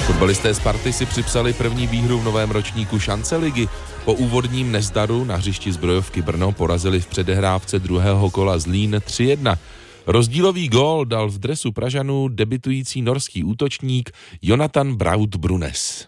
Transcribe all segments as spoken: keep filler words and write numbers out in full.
Fotbalisté Sparty si připsali první výhru v novém ročníku šance ligy. Po úvodním nezdaru na hřišti Zbrojovky Brno porazili v předehrávce druhého kola Zlín tři jedna. Rozdílový gól dal v dresu Pražanů debutující norský útočník Jonathan Braut Brunes.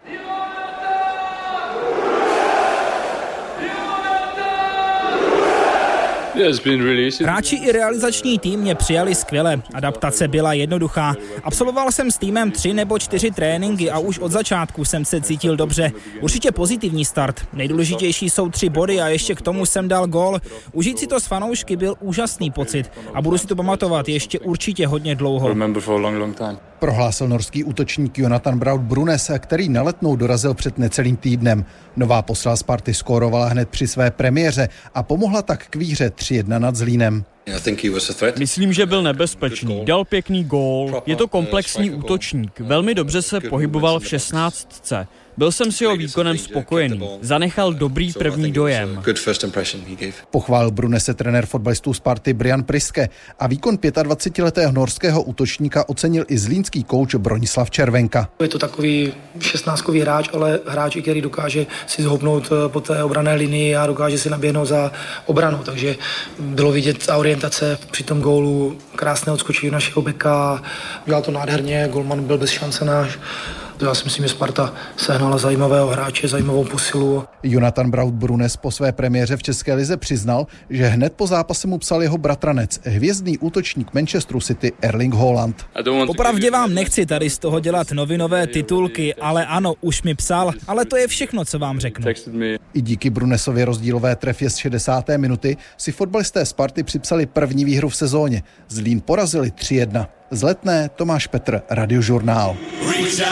Hráči i realizační tým mě přijali skvěle. Adaptace byla jednoduchá. Absolvoval jsem s týmem tři nebo čtyři tréninky a už od začátku jsem se cítil dobře. Určitě pozitivní start. Nejdůležitější jsou tři body a ještě k tomu jsem dal gól. Užít si to s fanoušky byl úžasný pocit a budu si to pamatovat ještě určitě hodně dlouho. Prohlásil norský útočník Jonathan Braut Brunes, který na Letnou dorazil před necelým týdnem. Nová posila Sparty skórovala hned při své premiéře a pomohla tak k výhře tři jedna nad Zlínem. Myslím, že byl nebezpečný. Dal pěkný gól. Je to komplexní útočník. Velmi dobře se pohyboval v šestnáctce. Byl jsem s jeho výkonem spokojený. Zanechal dobrý první dojem. Pochválil Brunese trenér fotbalistů Sparty Brian Priske a výkon dvacetiletého norského útočníka ocenil i zlínský kouč Bronislav Červenka. Je to takový šestnáctkový hráč, ale hráč, který dokáže si zhubnout po té obranné linii a dokáže si naběhnout za obranu, takže bylo vidět orientace při tom gólu, krásné odskočení našeho beka, udělal to nádherně, golman byl bez šance náš. Já si myslím, že Sparta sehnala zajímavého hráče, zajímavou posilu. Jonathan Braut Brunes po své premiéře v České lize přiznal, že hned po zápase mu psal jeho bratranec, hvězdný útočník Manchesteru City Erling Haaland. Popravdě vám nechci tady z toho dělat novinové titulky, ale ano, už mi psal, ale to je všechno, co vám řeknu. I díky Brunesově rozdílové trefě z šedesáté minuty si fotbalisté Sparty připsali první výhru v sezóně. Zlín porazili tři jedna. Z Letné Tomáš Petr, Radiožurnál.